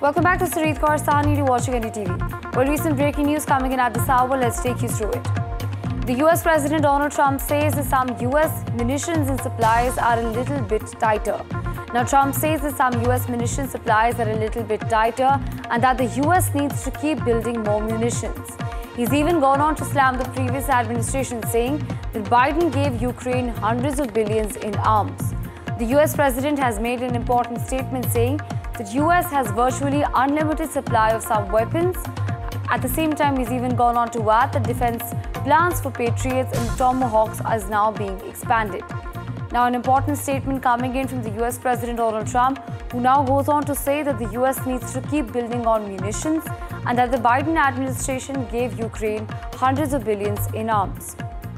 Welcome back to Sarit Kaur Sahni. You're watching NDTV. Well, recent breaking news coming in at this hour. Let's take you through it. The US President Donald Trump says that some US munitions and supplies are a little bit tighter. Now, Trump says that some US munition supplies are a little bit tighter and that the US needs to keep building more munitions. He's even gone on to slam the previous administration, saying that Biden gave Ukraine hundreds of billions in arms. The US President has made an important statement saying that US has virtually unlimited supply of some weapons. At the same time, he's even gone on to add that defense plans for Patriots and Tomahawks are now being expanded. Now, an important statement coming in from the US President Donald Trump, who now goes on to say that the US needs to keep building on munitions and that the Biden administration gave Ukraine hundreds of billions in arms.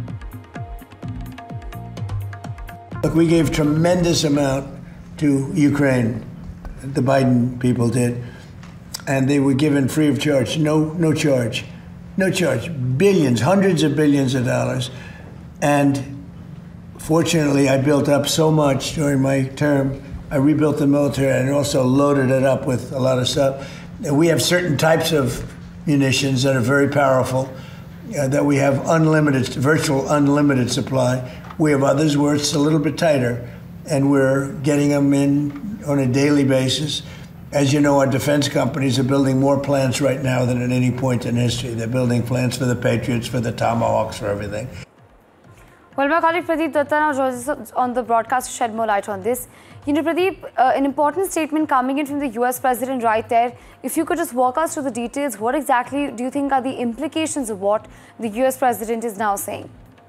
Look, we gave tremendous amount to Ukraine, the Biden people did, and they were given free of charge, no charge, billions, hundreds of billions of dollars. And fortunately, I built up so much during my term. I rebuilt the military and also loaded it up with a lot of stuff. We have certain types of munitions that are very powerful, that we have unlimited, virtual unlimited supply. We have others where it's a little bit tighter, and we're getting them in on a daily basis. As you know, our defense companies are building more plants right now than at any point in history. They're building plants for the Patriots, for the Tomahawks, for everything. Well, my colleague Pradeep Datta now joins us on the broadcast to shed more light on this. You know, Pradeep, an important statement coming in from the US President right there. If you could just walk us through the details, what exactly do you think are the implications of what the US President is now saying?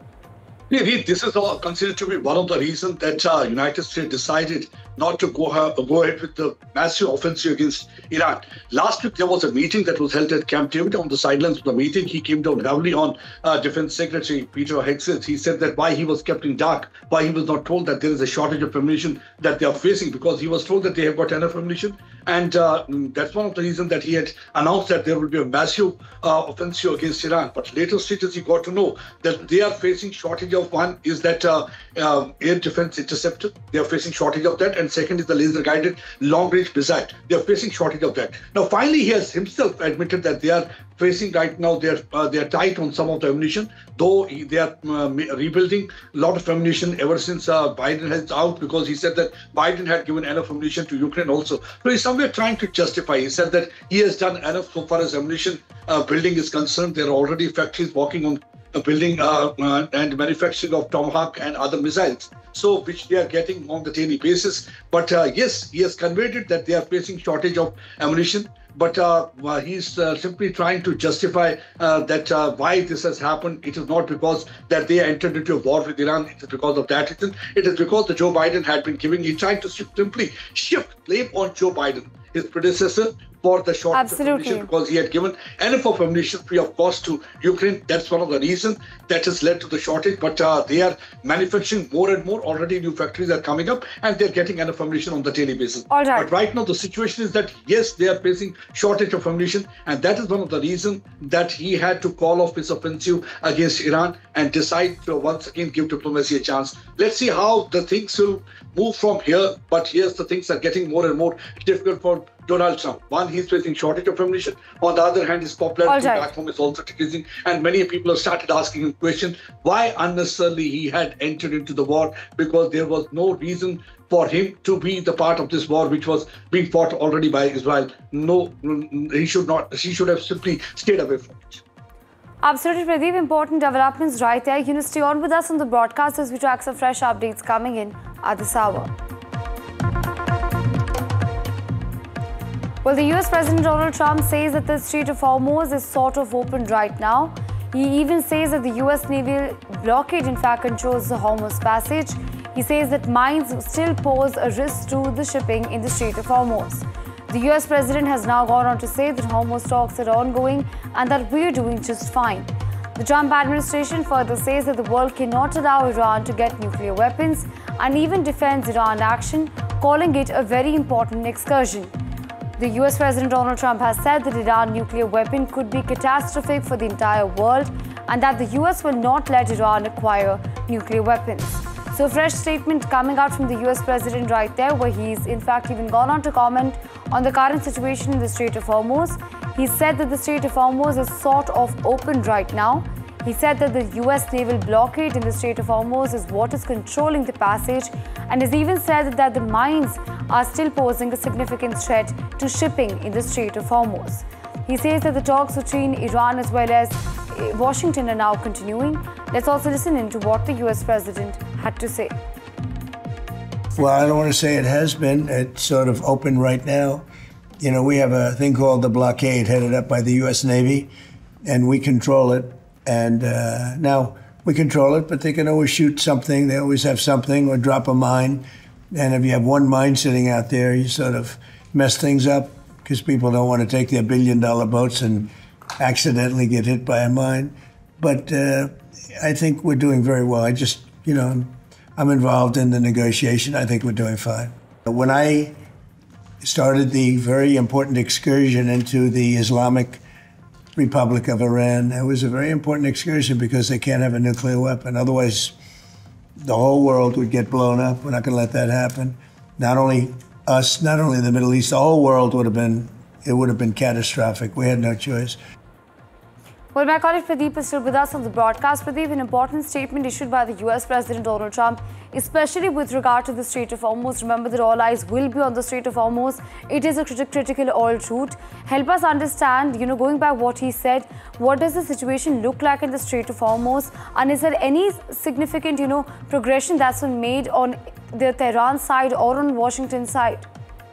This is all considered to be one of the reasons that United States decided not to go ahead with the massive offensive against Iran. Last week, there was a meeting that was held at Camp David. On the sidelines of the meeting, he came down heavily on Defense Secretary Peter Hegseth. He said that why he was kept in dark, why he was not told that there is a shortage of ammunition that they are facing, because he was told that they have got enough ammunition. And that's one of the reasons that he had announced that there will be a massive offensive against Iran. But later stages, he got to know that they are facing shortage of one is that air defense interceptor. They are facing shortage of that. And second is the laser-guided long-range missile. They are facing shortage of that. Now, finally, he has himself admitted that they are facing right now, they are tight on some of the ammunition, though they are rebuilding a lot of ammunition ever since Biden has out, because he said that Biden had given enough ammunition to Ukraine also. So he's somewhere trying to justify. He said that he has done enough so far as ammunition building is concerned. There are already factories working on building and manufacturing of Tomahawk and other missiles, so which they are getting on the daily basis. But yes, he has conveyed it that they are facing shortage of ammunition. But he's simply trying to justify that why this has happened. It is not because that they entered into a war with Iran. It is because of that. It is because the Joe Biden had been giving. He tried to simply shift blame on Joe Biden, his predecessor, for the shortage of ammunition, because he had given enough of ammunition free of cost to Ukraine. That's one of the reasons that has led to the shortage. But they are manufacturing more and more. Already new factories are coming up and they're getting enough ammunition on the daily basis. All right. But right now the situation is that, yes, they are facing shortage of ammunition. And that is one of the reasons that he had to call off his offensive against Iran and decide to once again give diplomacy a chance. Let's see how the things will move from here. But yes, the things are getting more and more difficult for Donald Trump. One, he's facing shortage of ammunition. On the other hand, his popularity back home is also decreasing. And many people have started asking him questions why unnecessarily he had entered into the war, because there was no reason for him to be the part of this war, which was being fought already by Israel. No, he should not. He should have simply stayed away from it. Absolutely, Pradeep. Important developments right there. You know, stay on with us on the broadcast as we track some fresh updates coming in at this hour. Well, the US President Donald Trump says that the Strait of Hormuz is sort of open right now. He even says that the US naval blockade, in fact, controls the Hormuz Passage. He says that mines still pose a risk to the shipping in the Strait of Hormuz. The US President has now gone on to say that Hormuz talks are ongoing and that we're doing just fine. The Trump administration further says that the world cannot allow Iran to get nuclear weapons and even defends Iran action, calling it a very important excursion. The US President Donald Trump has said that Iran nuclear weapon could be catastrophic for the entire world and that the US will not let Iran acquire nuclear weapons. So, a fresh statement coming out from the US president right there, where he's in fact even gone on to comment on the current situation in the Strait of Hormuz. He said that the Strait of Hormuz is sort of open right now. He said that the US naval blockade in the Strait of Hormuz is what is controlling the passage, and has even said that the mines are still posing a significant threat to shipping in the Strait of Hormuz. He says that the talks between Iran as well as Washington are now continuing. Let's also listen in to what the US president had to say. Well, I don't want to say it has been. It's sort of open right now. You know, we have a thing called the blockade headed up by the U.S. Navy, and we control it. And now we control it, but they can always shoot something. They always have something or drop a mine. And if you have one mine sitting out there, you sort of mess things up because people don't want to take their billion-dollar boats and accidentally get hit by a mine. But I think we're doing very well. I just, you know, I'm involved in the negotiation. I think we're doing fine. When I started the very important excursion into the Islamic Republic of Iran, it was a very important excursion because they can't have a nuclear weapon. Otherwise, the whole world would get blown up. We're not going to let that happen. Not only us, not only the Middle East, the whole world would have been catastrophic. We had no choice. Well, my colleague Pradeep is still with us on the broadcast. Pradeep, an important statement issued by the US President Donald Trump, especially with regard to the Strait of Hormuz. Remember that all eyes will be on the Strait of Hormuz. It is a critical oil route. Help us understand, you know, going by what he said, what does the situation look like in the Strait of Hormuz? And is there any significant, you know, progression that's been made on the Tehran side or on Washington side?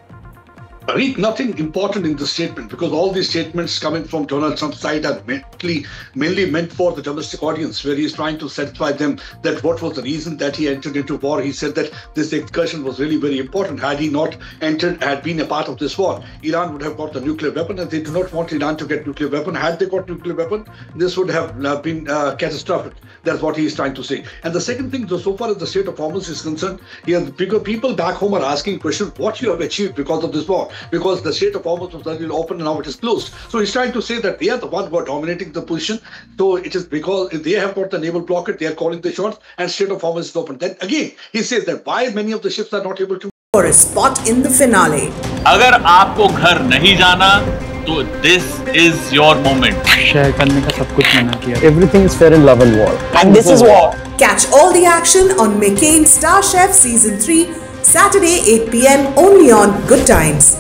Nothing important in the statement, because all these statements coming from Donald Trump's side are mainly meant for the domestic audience, where he's trying to satisfy them that what was the reason that he entered into war. He said that this excursion was really very important. Had he not had been a part of this war, Iran would have got the nuclear weapon, and they do not want Iran to get nuclear weapon. Had they got nuclear weapon, this would have been catastrophic. That's what he is trying to say. And the second thing, so far as the Strait of Hormuz is concerned, people back home are asking questions, what you have achieved because of this war. Because the Strait of Hormuz was earlier open and now it is closed. So he's trying to say that they are the ones who are dominating the position. So it is because they have got the naval blockade, they are calling the shots, and Strait of Hormuz is open. Then again, he says that why many of the ships are not able to. For a spot in the finale. अगर आपको घर नहीं जाना, तो this is your moment. Share करने का सब कुछ मना किया. Everything is fair in love and war. And this is war. Catch all the action on McCain Star Chef Season 3, Saturday 8 p.m. only on Good Times.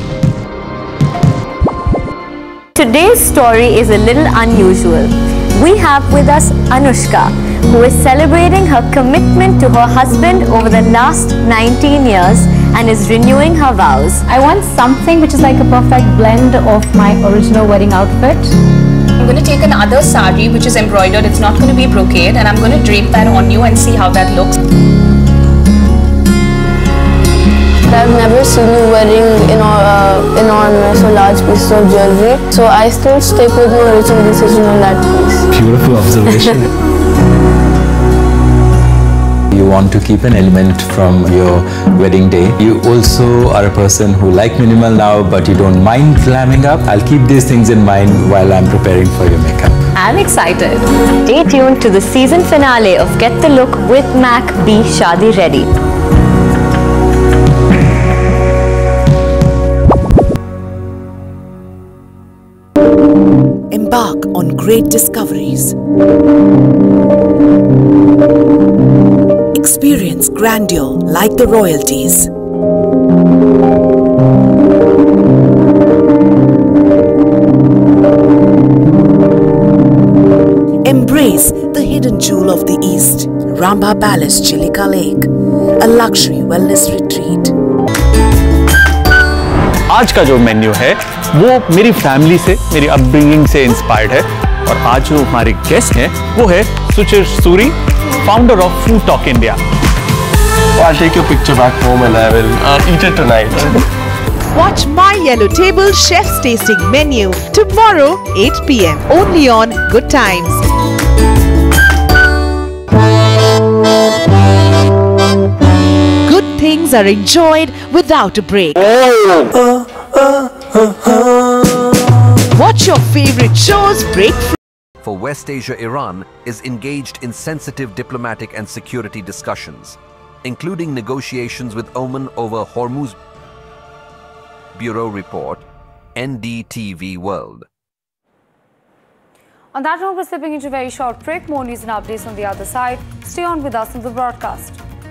Today's story is a little unusual. We have with us Anushka, who is celebrating her commitment to her husband over the last 19 years and is renewing her vows. I want something which is like a perfect blend of my original wedding outfit. I'm going to take another sari which is embroidered. It's not going to be brocade, and I'm going to drape that on you and see how that looks. I've never seen you wearing on so large pieces of jewelry, so I still stick with my original decision on that piece. Beautiful observation. You want to keep an element from your wedding day. You also are a person who like minimal now, but you don't mind glamming up. I'll keep these things in mind while I'm preparing for your makeup. I'm excited. Stay tuned to the season finale of Get the Look with Mac Be Shadi Ready. Embark on great discoveries. Experience grandeur like the royalties. Embrace the hidden jewel of the East, Ramba Palace Chilika Lake, a luxury wellness retreat. आज का जो menu है वो मेरी family से, मेरी upbringing से inspired है, और आज जो हमारे गेस्ट हैं वो है सुचिर Suri, founder of Food Talk India. I'll take your picture back home and I will eat it tonight. Watch My Yellow Table Chef's Tasting Menu tomorrow 8 p.m. only on Good Times. Good things are enjoyed without a break. Watch your favorite shows break free. for West Asia Iran is engaged in sensitive diplomatic and security discussions, including negotiations with Oman over Hormuz. Bureau Report, NDTV World. On that note, we're slipping into a very short break. More news and updates on the other side. Stay on with us in the broadcast.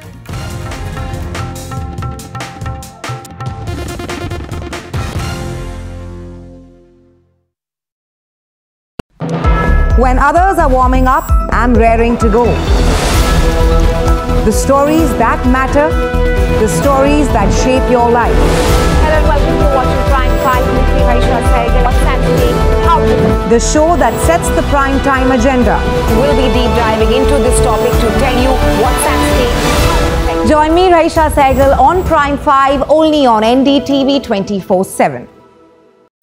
When others are warming up, I'm raring to go. The stories that matter, the stories that shape your life. Hello and welcome to watching Prime 5 with me, Raisha Sehgal. What's Saturday? How to do? The show that sets the prime time agenda. We'll be deep diving into this topic to tell you what's Saturday. Join me, Raisha Sehgal, on Prime 5 only on NDTV 24/7.